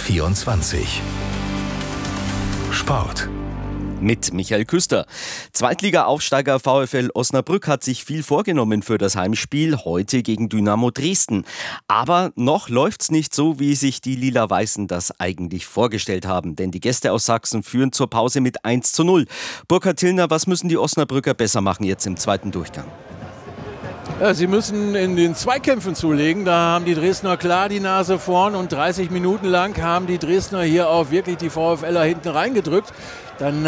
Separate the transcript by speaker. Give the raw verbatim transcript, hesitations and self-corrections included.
Speaker 1: vierundzwanzig. Sport.
Speaker 2: Mit Michael Küster. Zweitliga-Aufsteiger VfL Osnabrück hat sich viel vorgenommen für das Heimspiel heute gegen Dynamo Dresden. Aber noch läuft's nicht so, wie sich die Lila-Weißen das eigentlich vorgestellt haben. Denn die Gäste aus Sachsen führen zur Pause mit eins zu null. Burkhard Tillner, was müssen die Osnabrücker besser machen jetzt im zweiten Durchgang?
Speaker 3: Ja, sie müssen in den Zweikämpfen zulegen. Da haben die Dresdner klar die Nase vorn und dreißig Minuten lang haben die Dresdner hier auch wirklich die VfLer hinten reingedrückt. Dann